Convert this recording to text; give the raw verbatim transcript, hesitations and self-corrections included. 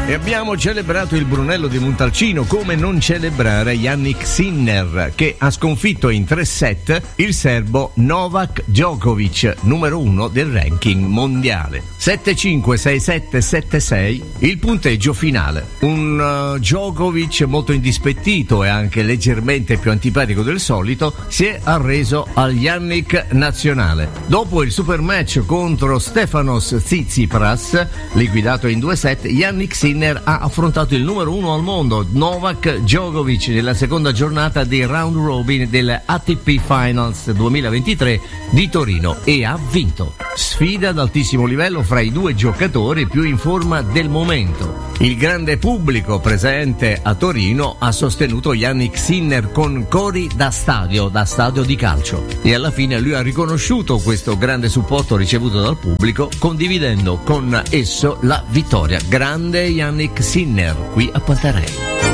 E abbiamo celebrato il Brunello di Montalcino, come non celebrare Jannik Sinner, che ha sconfitto in tre set il serbo Novak Djokovic, numero uno del ranking mondiale. sette cinque, sei sette, sette sei il punteggio finale. Un uh, Djokovic molto indispettito e anche leggermente più antipatico del solito si è arreso al Jannik nazionale. Dopo il super match contro Stefanos Tsitsipas, liquidato in due set, Jannik Sinner ha affrontato il numero uno al mondo, Novak Djokovic, nella seconda giornata dei round robin del A T P Finals duemilaventitré di Torino e ha vinto. Sfida ad altissimo livello fra i due giocatori più in forma del momento. Il grande pubblico presente a Torino ha sostenuto Jannik Sinner con cori da stadio, da stadio di calcio. E alla fine lui ha riconosciuto questo grande supporto ricevuto dal pubblico, condividendo con esso la vittoria. Grande Jannik Sinner qui a Pantarei.